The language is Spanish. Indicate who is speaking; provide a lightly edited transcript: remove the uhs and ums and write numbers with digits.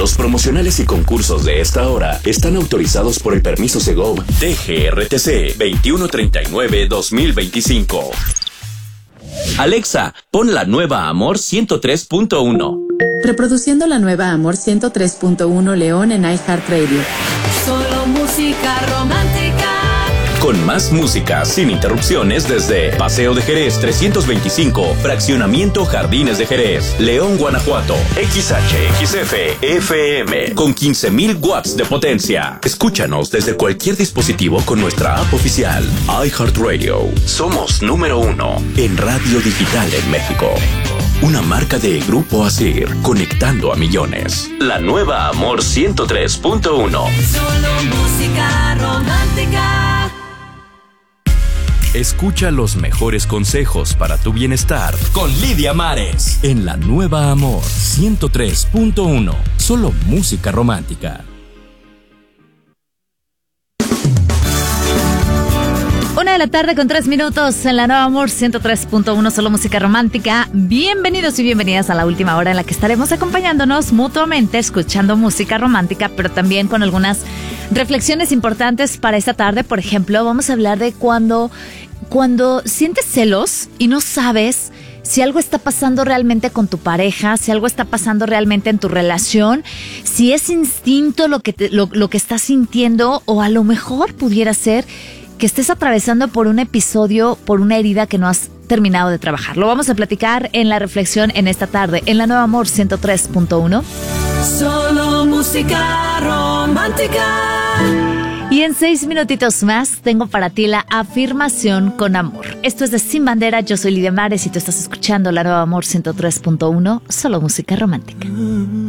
Speaker 1: Los promocionales y concursos de esta hora están autorizados por el permiso Segov DGRTC 2139-2025. Alexa, pon la nueva Amor 103.1.
Speaker 2: Reproduciendo la nueva Amor 103.1 León en iHeartRadio.
Speaker 3: Solo música romántica.
Speaker 1: Con más música sin interrupciones desde Paseo de Jerez 325, Fraccionamiento Jardines de Jerez, León, Guanajuato. XHXF FM con 15,000 watts de potencia. Escúchanos desde cualquier dispositivo con nuestra app oficial iHeartRadio. Somos número 1 en radio digital en México. Una marca de Grupo Asir, conectando a millones. La nueva Amor 103.1.
Speaker 3: Solo música romántica.
Speaker 1: Escucha los mejores consejos para tu bienestar con Lidia Mares en la nueva Amor 103.1. Solo música romántica.
Speaker 4: 1:03 en la nueva Amor 103.1, solo música romántica. Bienvenidos y bienvenidas a la última hora en la que estaremos acompañándonos mutuamente, escuchando música romántica, pero también con algunas reflexiones importantes para esta tarde. Por ejemplo, vamos a hablar de cuando sientes celos y no sabes si algo está pasando realmente con tu pareja, si algo está pasando realmente en tu relación, si es instinto lo que estás sintiendo, o a lo mejor pudiera ser que estés atravesando por un episodio, por una herida que no has terminado de trabajar. Lo vamos a platicar en la reflexión en esta tarde, en la nueva Amor 103.1.
Speaker 3: Solo música romántica.
Speaker 4: Y en 6 minutitos más tengo para ti la afirmación con amor. Esto es de Sin Bandera, yo soy Lidia Mares y tú estás escuchando la nueva Amor 103.1, solo música romántica.